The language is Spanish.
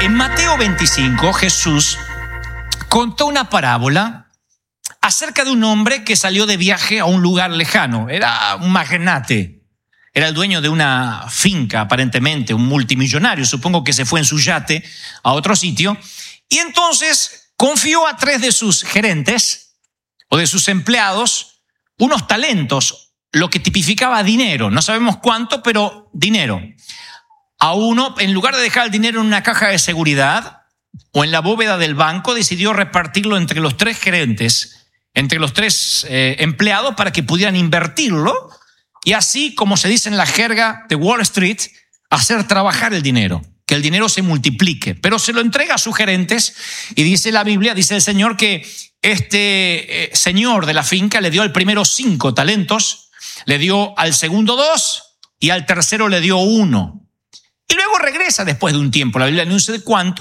En Mateo 25, Jesús contó una parábola acerca de un hombre que salió de viaje a un lugar lejano. Era un magnate, era el dueño de una finca, aparentemente, un multimillonario. Supongo que se fue en su yate a otro sitio. Y entonces confió a 3 de sus gerentes o de sus empleados unos talentos, lo que tipificaba dinero. No sabemos cuánto, pero dinero. A uno, en lugar de dejar el dinero en una caja de seguridad o en la bóveda del banco, decidió repartirlo entre los 3 gerentes, entre los 3 empleados, para que pudieran invertirlo y así, como se dice en la jerga de Wall Street, hacer trabajar el dinero, que el dinero se multiplique. Pero se lo entrega a sus gerentes y dice la Biblia, dice el Señor, que este señor de la finca le dio al primero 5 talentos, le dio al segundo 2 y al tercero le dio 1. Y luego regresa después de un tiempo. La Biblia no dice de cuánto,